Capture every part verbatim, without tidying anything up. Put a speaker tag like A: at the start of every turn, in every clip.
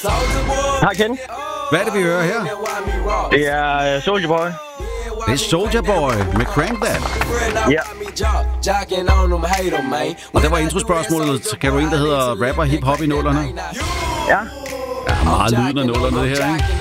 A: Hej, Ken.
B: Hvad er det, vi hører her?
A: Det er uh, Soulja Boy.
B: Det er Soulja Boy med Crank That.
A: Ja.
B: Og der var introspørgsmålet. Kan du en, der hedder rapper hip-hop i nullerne?
A: Ja.
B: Ja, meget lyden af nullerne, det her, ikke?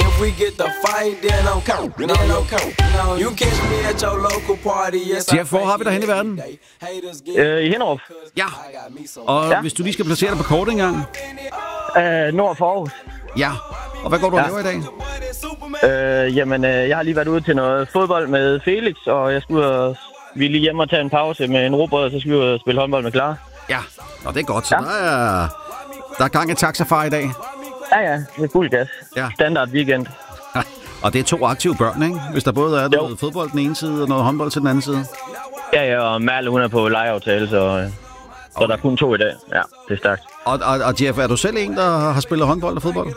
B: Jeff, hvor har vi dig hen i verden?
A: Øh, I Hinderup.
B: Ja. Og
A: Ja.
B: hvis du lige skal placere dig på kort engang.
A: Øh, nord for Aarhus.
B: Ja. Og hvad går du og
A: Ja.
B: laver i dag?
A: Øh, jamen, øh, jeg har lige været ude til noget fodbold med Felix, og jeg skulle uh, vi er lige hjemme og tage en pause med en robot, og så skal vi ud og spille håndbold med Clara.
B: Ja. Og det er godt, så
A: Ja.
B: der er, der er gang i taxafar i dag.
A: Ja, ja, det er fuld gas.
B: Ja.
A: Standard weekend.
B: Og det er to aktive børn, ikke? Hvis der både er noget
A: Jo.
B: fodbold den ene side og noget håndbold til den anden side.
A: Ja, ja, og Merle, hun er på lejeaftale, så, øh, så der er kun to i dag. Ja, det er stærkt.
B: Og, og, og Jeff, er du selv en, der har spillet håndbold og fodbold?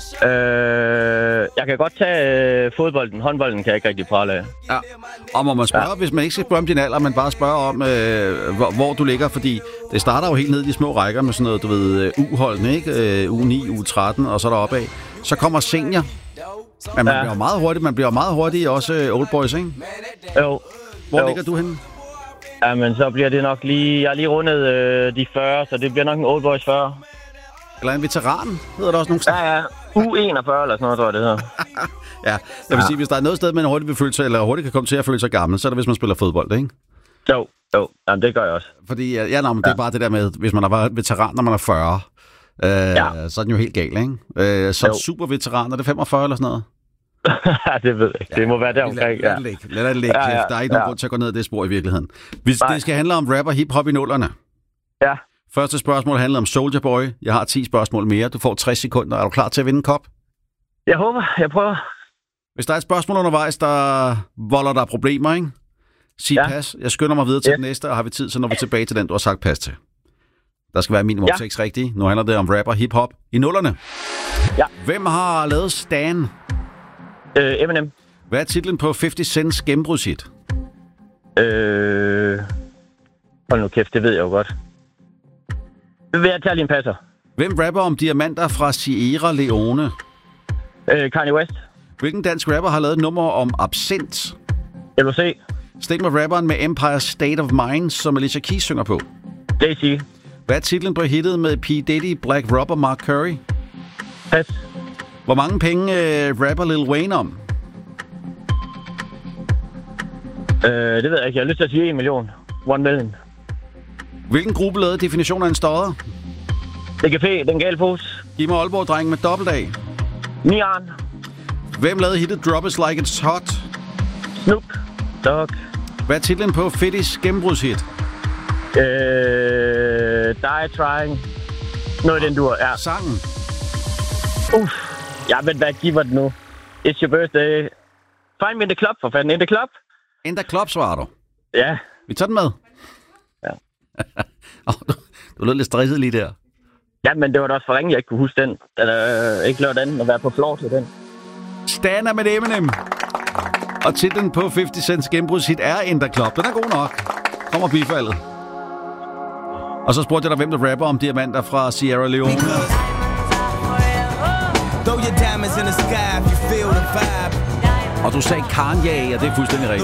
A: Øh, jeg kan godt tage øh, fodbolden. Håndbolden kan jeg ikke rigtig prale af.
B: Ja. Og må man spørge, ja. hvis man ikke skal spørge om din alder, men bare spørge om, øh, hvor, hvor du ligger, fordi det starter jo helt ned i de små rækker med sådan noget, du ved, U-holdene, ikke? Øh, U ni, U tretten og så deroppe af. Så kommer senior. Men man
A: Ja.
B: bliver meget hurtigt, man bliver meget hurtigt også øh, old boys, ikke?
A: Jo.
B: Hvor
A: Jo.
B: ligger du henne?
A: Jamen, så bliver det nok lige... Jeg har lige rundet øh, de fyrre, så det bliver nok en Old Boys fyrre.
B: Eller en veteran, hedder der også nogle steder.
A: Ja, ja. U enogfyrre eller sådan noget, tror jeg, det hedder.
B: Ja, jeg vil sige, hvis der er noget sted, man hurtigt vil føle sig, eller hurtigt kan komme til at føle sig gammel, så er det, hvis man spiller fodbold, ikke?
A: Jo, jo. Jamen, det gør jeg også.
B: Fordi, ja, ja, nej, men det er bare det der med, hvis man har været veteran, når man er fyrre, øh,
A: Ja.
B: så er den jo helt gal, ikke? Øh, så
A: Jo.
B: super veteran, er det femogfyrre eller sådan noget?
A: det ved jeg ikke. Det må være der omkring,
B: Lad
A: ja.
B: det ligge. Lad det ligge,
A: Ja, ja,
B: Jeff. Der er ikke nogen
A: ja.
B: grund til at gå ned ad det spor i virkeligheden. Hvis
A: Nej.
B: det skal handle om rapper hip-hop i nullerne.
A: Ja.
B: Første spørgsmål handler om Soulja Boy. Jeg har ti spørgsmål mere. Du får tres sekunder. Er du klar til at vinde en kop?
A: Jeg håber, jeg prøver.
B: Hvis der er et spørgsmål undervejs, der volder der problemer, ikke? Sig
A: Ja.
B: pas. Jeg skynder mig videre til
A: Ja.
B: den næste, og har vi tid, så når vi tilbage til den, du har sagt pas til. Der skal være minimum
A: Ja.
B: seks rigtige. Nu handler det om rapper hip-hop i nullerne.
A: Ja.
B: Hvem har lavet Stan?
A: Øh, Eminem.
B: Hvad er titlen på halvtreds Cents gennembrudshit?
A: Øh... Hold nu kæft, det ved jeg jo godt. Det vil jeg tage lige en passer.
B: Hvem rapper om diamanter fra Sierra Leone?
A: Øh, Kanye West.
B: Hvilken dansk rapper har lavet et nummer om absint?
A: L O C.
B: Stik med rapperen med Empire State of Mind, som Alicia Keys synger på.
A: Jay-Z.
B: Hvad er titlen på hittet med P. Diddy, Black Rob og Mark Curry?
A: Pas.
B: Hvor mange penge øh, rapper Lil Wayne om?
A: Øh, det ved jeg ikke. Jeg har lyst til at sige en million. One million.
B: Hvilken gruppe lavede definition af en stodder?
A: Det er café, den gale pose.
B: Giv mig Aalborg-drengen med dobbelt A.
A: Nian.
B: Hvem lavede hittet Drop Is Like It's Hot?
A: Snoop. Dogg.
B: Hvad er titlen på Fettis gennembrudshit?
A: Øh, Die Trying. Noget i den dur, ja.
B: Sangen.
A: Uff. Jeg ved, hvad giver det nu? It's your birthday. Find me in the club, for fanden. In the club?
B: In the club, svarer du.
A: Ja.
B: Vi tager den med.
A: Ja.
B: oh, du, du lød lidt stresset lige der.
A: Ja, men det var da også for ringe, jeg ikke kunne huske den. Eller øh, ikke lave den, at være på floor til den.
B: Stan med Eminem. Og titlen på halvtreds Cents gennembrudshit er In the Club. Den er god nok. Kommer bifaldet. Og så spurgte jeg dig, hvem der rapper om diamanter fra Sierra Leone. Og du sagde Kanye, og det er fuldstændig rigtigt.